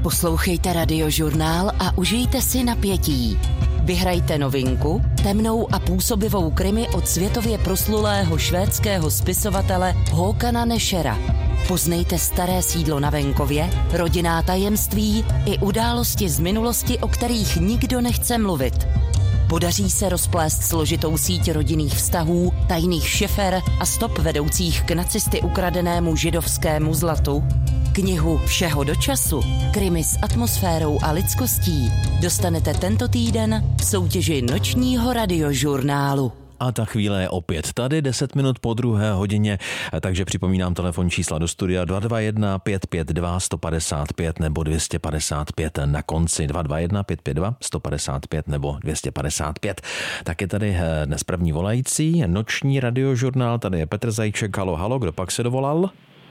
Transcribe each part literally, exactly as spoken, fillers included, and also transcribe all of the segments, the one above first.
Poslouchejte Radiožurnál a užijte si napětí. Vyhrajte novinku, temnou a působivou krimi od světově proslulého švédského spisovatele Håkana Nešera. Poznejte staré sídlo na venkově, rodinná tajemství i události z minulosti, o kterých nikdo nechce mluvit. Podaří se rozplést složitou síť rodinných vztahů, tajných šefer a stop vedoucích k nacisty ukradenému židovskému zlatu? Knihu Všeho do času, krimi s atmosférou a lidskostí dostanete tento týden v soutěži Nočního radiožurnálu. A ta chvíle je opět tady, deset minut po druhé hodině, takže připomínám telefon čísla do studia dva dva jedna pět pět dva sto padesát pět nebo dvě stě padesát pět na konci dva dva jedna pět pět dva sto padesát pět nebo dvě stě padesát pět. Tak je tady dnes první volající, Noční radiožurnál, tady je Petr Zajíček, halo, halo, kdo pak se dovolal?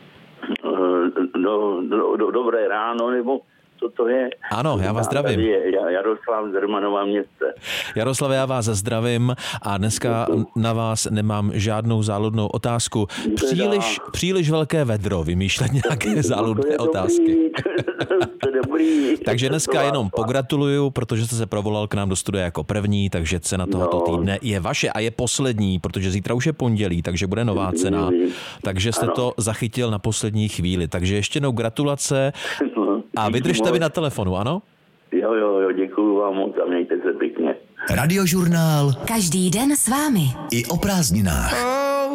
Do, do, do, dobré ráno, nebo co to je? Ano, já vás zdravím. Tady je Jaroslav z Hermanova Městce. Jaroslave, já vás zdravím a dneska na vás nemám žádnou záludnou otázku. Příliš, příliš velké vedro, vymýšlet nějaké záludné otázky. Takže dneska jenom pogratuluju, protože jste se provolal k nám do studia jako první, takže cena tohoto týdne je vaše a je poslední, protože zítra už je pondělí, takže bude nová cena. Takže jste to zachytil na poslední chvíli. Takže ještě jednou gratulace a vydržte vy na telefonu, ano? Jo, jo, jo, děkuju vám moc a mějte se pěkně. Radiožurnál. Každý den s vámi. I o prázdninách.